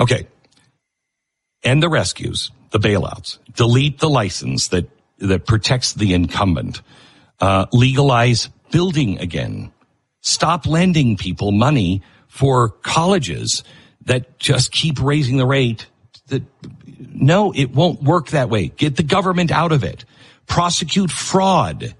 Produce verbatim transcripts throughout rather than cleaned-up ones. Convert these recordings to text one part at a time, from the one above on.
Okay. End the rescues, the bailouts, delete the license that, that protects the incumbent, uh, legalize building again, stop lending people money for colleges that just keep raising the rate. That, no, it won't work that way. Get the government out of it. Prosecute fraud.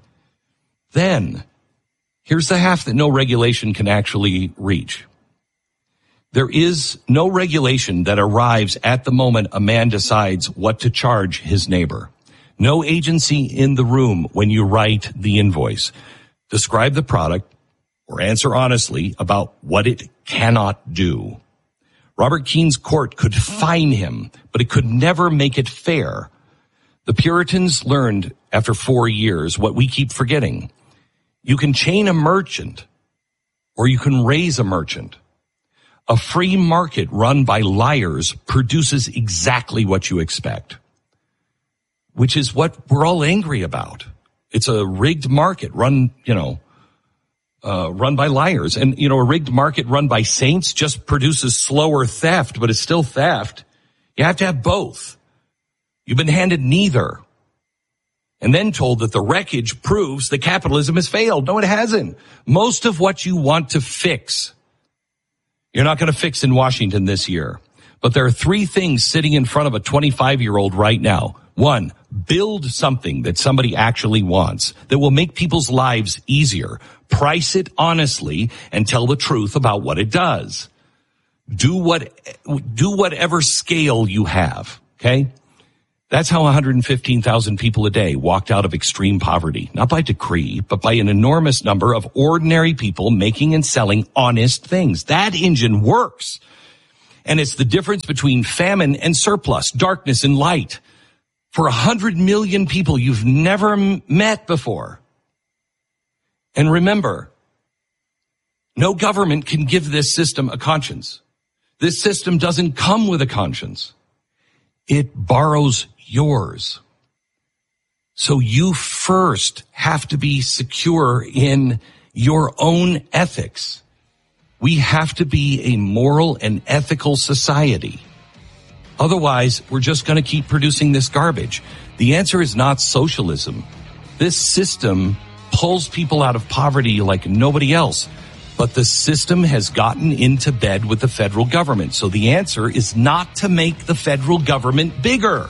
Then, here's the half that no regulation can actually reach. There is no regulation that arrives at the moment a man decides what to charge his neighbor. No agency in the room when you write the invoice. Describe the product or answer honestly about what it cannot do. Robert Keene's court could fine him, but it could never make it fair. The Puritans learned after four years what we keep forgetting. You can chain a merchant or you can raise a merchant. A free market run by liars produces exactly what you expect, which is what we're all angry about. It's a rigged market run, you know, uh, run by liars. And, you know, a rigged market run by saints just produces slower theft, but it's still theft. You have to have both. You've been handed neither. And then told that the wreckage proves that capitalism has failed. No, it hasn't. Most of what you want to fix, you're not going to fix in Washington this year. But there are three things sitting in front of a twenty-five-year-old right now. One, build something that somebody actually wants that will make people's lives easier. Price it honestly and tell the truth about what it does. Do what, do whatever scale you have, okay? That's how one hundred fifteen thousand people a day walked out of extreme poverty, not by decree, but by an enormous number of ordinary people making and selling honest things. That engine works. And it's the difference between famine and surplus, darkness and light. For one hundred million people you've never met before. And remember, no government can give this system a conscience. This system doesn't come with a conscience. It borrows yours. So you first have to be secure in your own ethics. We have to be a moral and ethical society. Otherwise, we're just going to keep producing this garbage. The answer is not socialism. This system pulls people out of poverty like nobody else. But the system has gotten into bed with the federal government. So the answer is not to make the federal government bigger.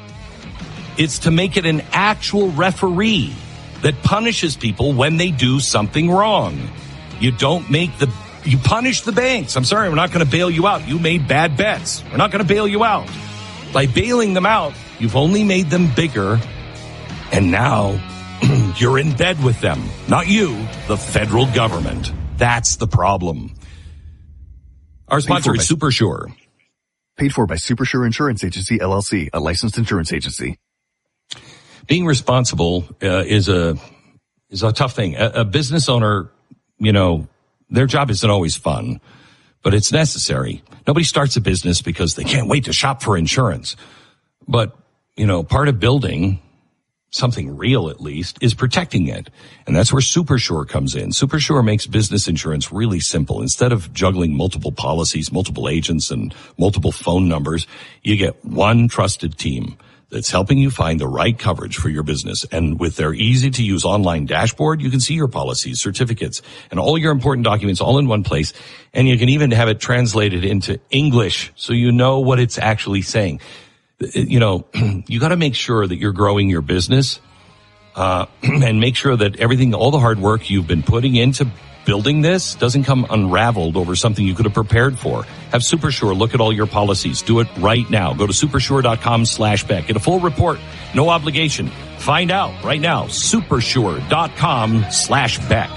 It's to make it an actual referee that punishes people when they do something wrong. You don't make the, you punish the banks. I'm sorry, we're not going to bail you out. You made bad bets. We're not going to bail you out. By bailing them out, you've only made them bigger. And now you're in bed with them. Not you, the federal government. That's the problem. Our sponsor is SuperSure. Paid for by SuperSure Insurance Agency, L L C, a licensed insurance agency. Being responsible uh, is a is a tough thing. A, a business owner, you know, their job isn't always fun, but it's necessary. Nobody starts a business because they can't wait to shop for insurance. But, you know, part of building something real, at least, is protecting it. And that's where SuperSure comes in. SuperSure makes business insurance really simple. Instead of juggling multiple policies, multiple agents, and multiple phone numbers, you get one trusted team that's helping you find the right coverage for your business. And with their easy-to-use online dashboard, you can see your policies, certificates, and all your important documents all in one place. And you can even have it translated into English so you know what it's actually saying. You know, you got to make sure that you're growing your business, uh, and make sure that everything, all the hard work you've been putting into building this doesn't come unraveled over something you could have prepared for. Have SuperSure look at all your policies. Do it right now. Go to supersure.com slash Beck. Get a full report. No obligation. Find out right now. Supersure.com slash Beck.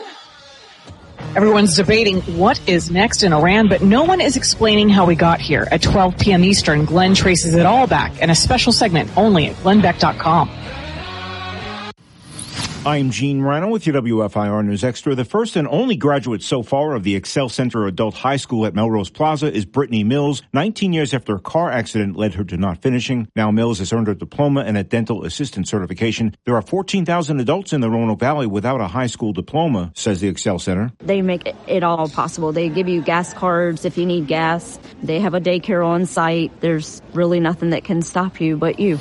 Everyone's debating what is next in Iran, but no one is explaining how we got here. At twelve p.m. Eastern, Glenn traces it all back in a special segment only at glenn beck dot com. I'm Gene Rano with your W F I R News Extra. The first and only graduate so far of the Excel Center Adult High School at Melrose Plaza is Brittany Mills. nineteen years after a car accident led her to not finishing. Now Mills has earned her diploma and a dental assistant certification. There are fourteen thousand adults in the Roanoke Valley without a high school diploma, says the Excel Center. They make it all possible. They give you gas cards if you need gas. They have a daycare on site. There's really nothing that can stop you but you.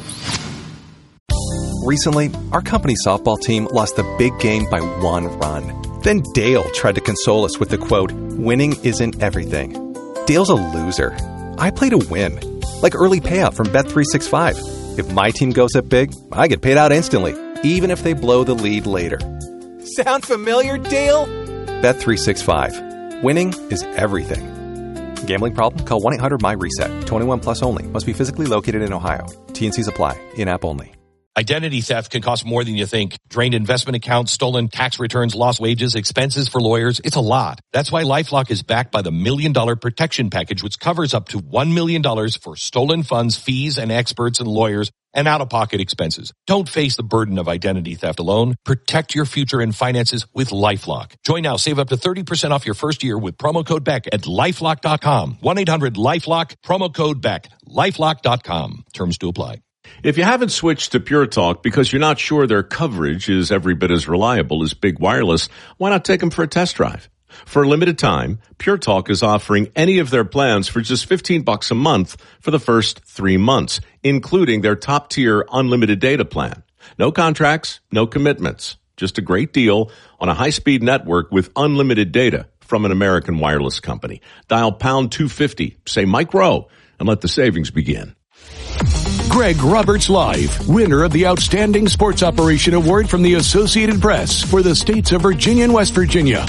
Recently, our company softball team lost the big game by one run. Then Dale tried to console us with the quote, "Winning isn't everything." Dale's a loser. I play to win. Like early payout from Bet three sixty-five. If my team goes up big, I get paid out instantly, even if they blow the lead later. Sound familiar, Dale? Bet three sixty-five. Winning is everything. Gambling problem? Call one eight hundred M Y reset. twenty-one plus only. Must be physically located in Ohio. T and Cs apply. In-app only. Identity theft can cost more than you think. Drained investment accounts, stolen tax returns, lost wages, expenses for lawyers. It's a lot. That's why LifeLock is backed by the Million Dollar Protection Package, which covers up to one million dollars for stolen funds, fees, and experts and lawyers, and out-of-pocket expenses. Don't face the burden of identity theft alone. Protect your future and finances with LifeLock. Join now. Save up to thirty percent off your first year with promo code Beck at lifelock dot com. one eight hundred LifeLock, promo code Beck. lifelock dot com. Terms to apply. If you haven't switched to Pure Talk because you're not sure their coverage is every bit as reliable as Big Wireless, why not take them for a test drive? For a limited time, Pure Talk is offering any of their plans for just fifteen bucks a month for the first three months, including their top-tier unlimited data plan. No contracts, no commitments. Just a great deal on a high-speed network with unlimited data from an American wireless company. Dial pound two fifty, say Mike Rowe, and let the savings begin. Greg Roberts Live, winner of the Outstanding Sports Operation Award from the Associated Press for the states of Virginia and West Virginia.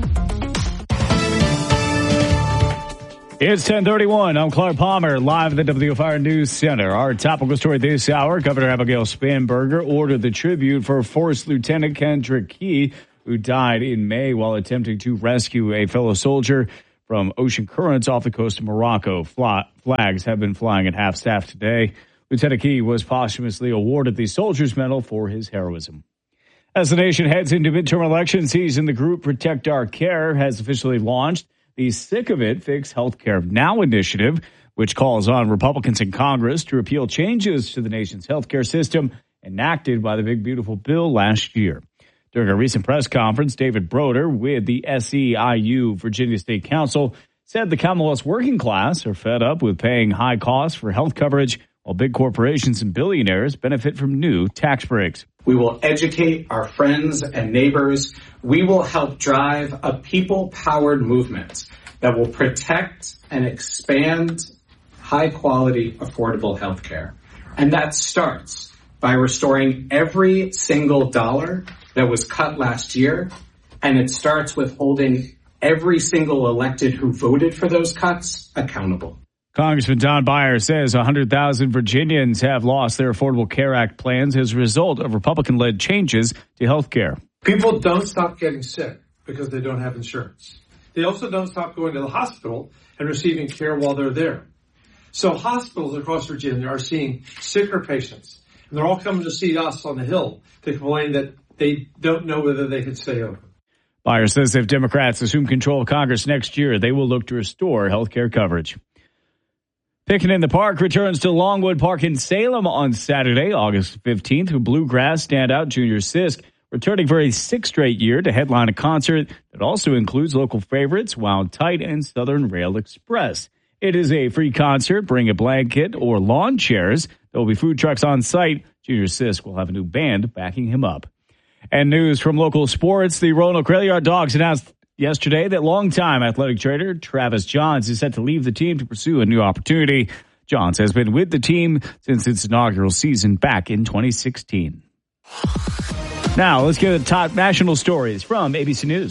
It's ten thirty-one. I'm Clark Palmer, live at the W F I R News Center. Our topical story this hour, Governor Abigail Spanberger ordered the tribute for First Lieutenant Kendrick Key, who died in May while attempting to rescue a fellow soldier from ocean currents off the coast of Morocco. Flags have been flying at half-staff today. Lieutenant Key was posthumously awarded the Soldier's Medal for his heroism. As the nation heads into midterm election season, the group Protect Our Care has officially launched the Sick of It Fix Healthcare Now initiative, which calls on Republicans in Congress to repeal changes to the nation's healthcare system enacted by the Big Beautiful Bill last year. During a recent press conference, David Broder with the S E I U Virginia State Council said the Commonwealth's working class are fed up with paying high costs for health coverage, while big corporations and billionaires benefit from new tax breaks. We will educate our friends and neighbors. We will help drive a people-powered movement that will protect and expand high-quality, affordable health care. And that starts by restoring every single dollar that was cut last year, and it starts with holding every single elected who voted for those cuts accountable. Congressman Don Beyer says one hundred thousand Virginians have lost their Affordable Care Act plans as a result of Republican-led changes to health care. People don't stop getting sick because they don't have insurance. They also don't stop going to the hospital and receiving care while they're there. So hospitals across Virginia are seeing sicker patients, and they're all coming to see us on the Hill to complain that they don't know whether they can stay open. Beyer says if Democrats assume control of Congress next year, they will look to restore health care coverage. Picking in the Park returns to Longwood Park in Salem on Saturday, August fifteenth, with bluegrass standout Junior Sisk returning for a sixth straight year to headline a concert that also includes local favorites Wild Tight and Southern Rail Express. It is a free concert. Bring a blanket or lawn chairs. There will be food trucks on site. Junior Sisk will have a new band backing him up. And news from local sports. The Roanoke Rail Yard Dogs announced yesterday that longtime athletic trainer Travis Johns is set to leave the team to pursue a new opportunity. Johns has been with the team since its inaugural season back in twenty sixteen. Now, let's get the top national stories from A B C News.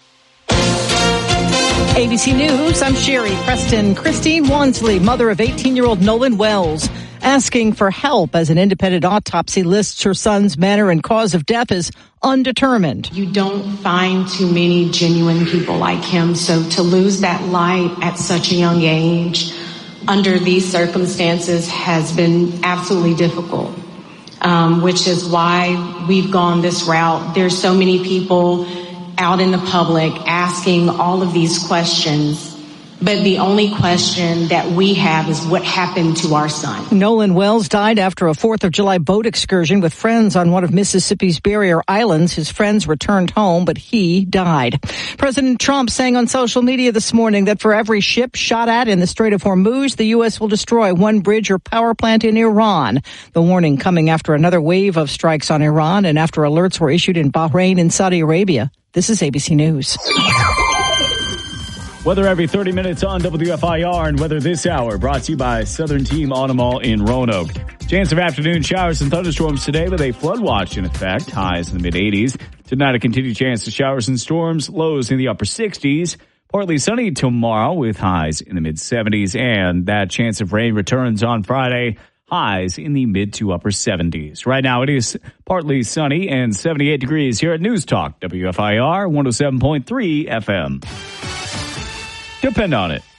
A B C News, I'm Sherry Preston. Christine Wansley, mother of eighteen-year-old Nolan Wells, asking for help as an independent autopsy lists her son's manner and cause of death as undetermined. You don't find too many genuine people like him, so to lose that light at such a young age under these circumstances has been absolutely difficult. um, which is why we've gone this route. There's so many people out in the public asking all of these questions. But the only question that we have is what happened to our son. Nolan Wells died after a fourth of July boat excursion with friends on one of Mississippi's barrier islands. His friends returned home, but he died. President Trump saying on social media this morning that for every ship shot at in the Strait of Hormuz, the U S will destroy one bridge or power plant in Iran. The warning coming after another wave of strikes on Iran and after alerts were issued in Bahrain and Saudi Arabia. This is A B C News. Weather every thirty minutes on W F I R, and weather this hour brought to you by Southern Team Automall in Roanoke. Chance of afternoon showers and thunderstorms today with a flood watch in effect, highs in the mid eighties. Tonight a continued chance of showers and storms, lows in the upper sixties. Partly sunny tomorrow with highs in the mid seventies, and that chance of rain returns on Friday, highs in the mid to upper seventies. Right now it is partly sunny and seventy-eight degrees here at News Talk W F I R one oh seven point three F M. Depend on it.